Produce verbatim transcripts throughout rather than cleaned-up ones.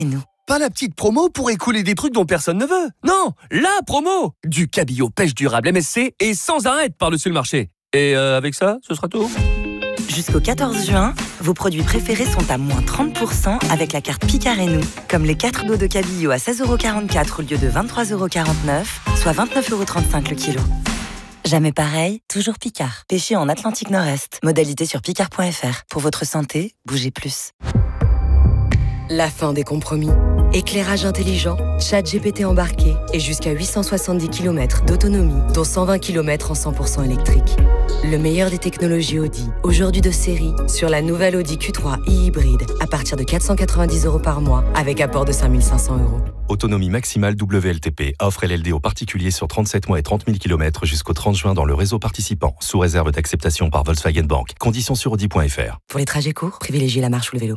nous. Pas la petite promo pour écouler des trucs dont personne ne veut. Non, la promo. Du cabillaud pêche durable M S C et sans arrêt par-dessus le marché. Et euh, avec ça, ce sera tout. Jusqu'au quatorze juin, vos produits préférés sont à moins trente pour cent avec la carte Picard et nous. Comme les quatre dos de cabillaud à seize euros quarante-quatre au lieu de vingt-trois euros quarante-neuf, soit vingt-neuf euros trente-cinq le kilo. Jamais pareil, toujours Picard. Pêché en Atlantique Nord-Est. Modalité sur picard point f r. Pour votre santé, bougez plus. La fin des compromis. Éclairage intelligent, ChatGPT embarqué et jusqu'à huit cent soixante-dix kilomètres d'autonomie, dont cent vingt kilomètres en cent pour cent électrique. Le meilleur des technologies Audi, aujourd'hui de série, sur la nouvelle Audi Q trois e-hybride, à partir de quatre cent quatre-vingt-dix euros par mois, avec apport de cinq mille cinq cents euros. Autonomie maximale W L T P. Offre L L D aux particuliers sur trente-sept mois et trente mille kilomètres jusqu'au trente juin dans le réseau participant, sous réserve d'acceptation par Volkswagen Bank. Conditions sur audi point f r. Pour les trajets courts, privilégiez la marche ou le vélo.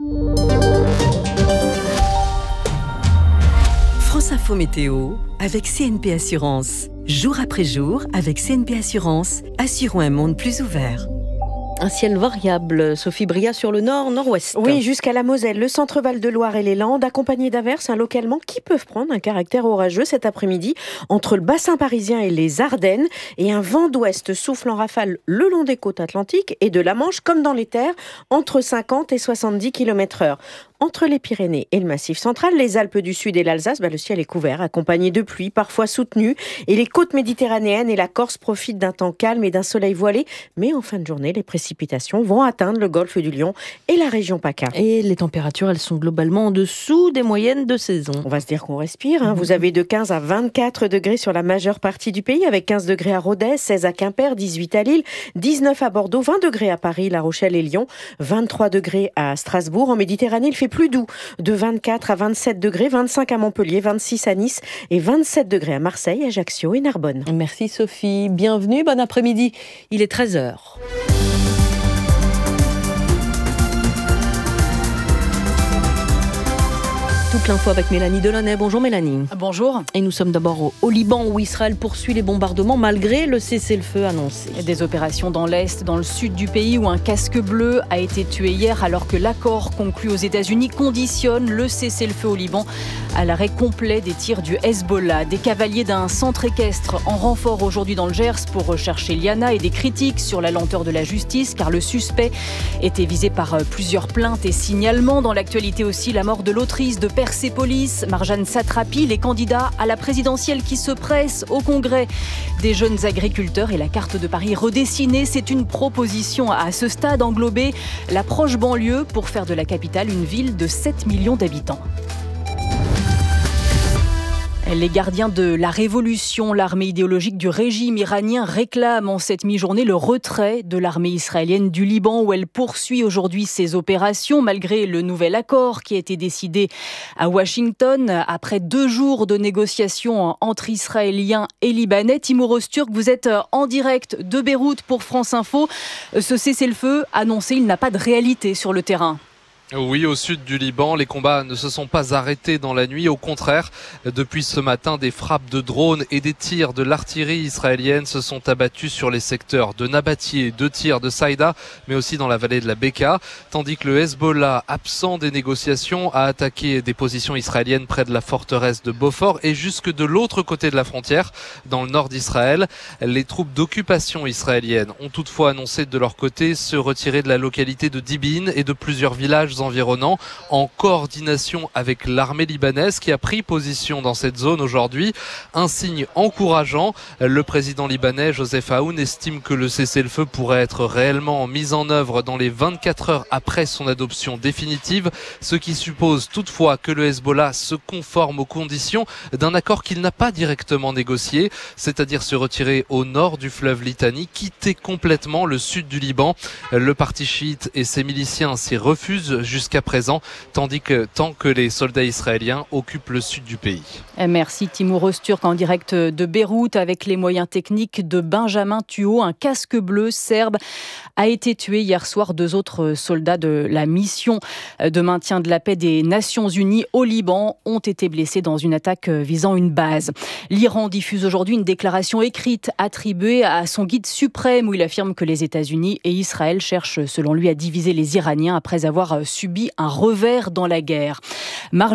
France Info Météo avec C N P Assurance. Jour après jour, avec C N P Assurance, assurons un monde plus ouvert. Un ciel variable, Sophie Bria sur le nord, nord-ouest. Oui, jusqu'à la Moselle, le centre Val-de-Loire et les Landes, accompagnés d'averses hein, localement qui peuvent prendre un caractère orageux cet après-midi entre le bassin parisien et les Ardennes. Et un vent d'ouest souffle en rafale le long des côtes atlantiques et de la Manche comme dans les terres, entre cinquante et soixante-dix kilomètres heure. Entre les Pyrénées et le Massif central, les Alpes du Sud et l'Alsace, bah, le ciel est couvert, accompagné de pluie, parfois soutenue. Et les côtes méditerranéennes et la Corse profitent d'un temps calme et d'un soleil voilé. Mais en fin de journée, les précipitations vont atteindre le golfe du Lion et la région PACA. Et les températures, elles sont globalement en dessous des moyennes de saison. On va se dire qu'on respire. Hein. Mmh. Vous avez de quinze à vingt-quatre degrés sur la majeure partie du pays, avec quinze degrés à Rodez, seize à Quimper, dix-huit à Lille, dix-neuf à Bordeaux, vingt degrés à Paris, La Rochelle et Lyon, vingt-trois degrés à Strasbourg. En Méditerranée, il fait plus doux, de vingt-quatre à vingt-sept degrés, vingt-cinq à Montpellier, vingt-six à Nice et vingt-sept degrés à Marseille, Ajaccio et Narbonne. Merci Sophie, bienvenue, bon après-midi. Il est treize heures. Toute l'info avec Mélanie Delaunay. Bonjour Mélanie. Bonjour. Et nous sommes d'abord au, au Liban où Israël poursuit les bombardements malgré le cessez-le-feu annoncé. Des opérations dans l'Est, dans le sud du pays où un casque bleu a été tué hier alors que l'accord conclu aux États-Unis conditionne le cessez-le-feu au Liban à l'arrêt complet des tirs du Hezbollah. Des cavaliers d'un centre équestre en renfort aujourd'hui dans le Gers pour rechercher Liana et des critiques sur la lenteur de la justice car le suspect était visé par plusieurs plaintes et signalements. Dans l'actualité aussi, la mort de l'autrice de Persépolis, Marjane Satrapi, les candidats à la présidentielle qui se pressent au Congrès des jeunes agriculteurs et la carte de Paris redessinée. C'est une proposition à ce stade englober la proche banlieue pour faire de la capitale une ville de sept millions d'habitants. Les gardiens de la révolution, l'armée idéologique du régime iranien, réclament en cette mi-journée le retrait de l'armée israélienne du Liban où elle poursuit aujourd'hui ses opérations malgré le nouvel accord qui a été décidé à Washington après deux jours de négociations entre Israéliens et Libanais. Timour Öztürk, vous êtes en direct de Beyrouth pour France Info. Ce cessez-le-feu annoncé, il n'a pas de réalité sur le terrain. Oui, au sud du Liban, les combats ne se sont pas arrêtés dans la nuit. Au contraire, depuis ce matin, des frappes de drones et des tirs de l'artillerie israélienne se sont abattus sur les secteurs de Nabatieh, de tirs de Saïda, mais aussi dans la vallée de la Beka, tandis que le Hezbollah, absent des négociations, a attaqué des positions israéliennes près de la forteresse de Beaufort et jusque de l'autre côté de la frontière, dans le nord d'Israël. Les troupes d'occupation israéliennes ont toutefois annoncé de leur côté se retirer de la localité de Dibin et de plusieurs villages environnants en coordination avec l'armée libanaise qui a pris position dans cette zone aujourd'hui. Un signe encourageant. Le président libanais Joseph Aoun estime que le cessez-le-feu pourrait être réellement mis en œuvre dans les vingt-quatre heures après son adoption définitive, ce qui suppose toutefois que le Hezbollah se conforme aux conditions d'un accord qu'il n'a pas directement négocié, c'est-à-dire se retirer au nord du fleuve Litani, quitter complètement le sud du Liban. Le parti chiite et ses miliciens s'y refusent jusqu'à présent, tandis que tant que les soldats israéliens occupent le sud du pays. Merci Timour Öztürk en direct de Beyrouth avec les moyens techniques de Benjamin Thuot. Un casque bleu serbe a été tué hier soir. Deux autres soldats de la mission de maintien de la paix des Nations Unies au Liban ont été blessés dans une attaque visant une base. L'Iran diffuse aujourd'hui une déclaration écrite attribuée à son guide suprême où il affirme que les États-Unis et Israël cherchent selon lui à diviser les Iraniens après avoir subi un revers dans la guerre. Marge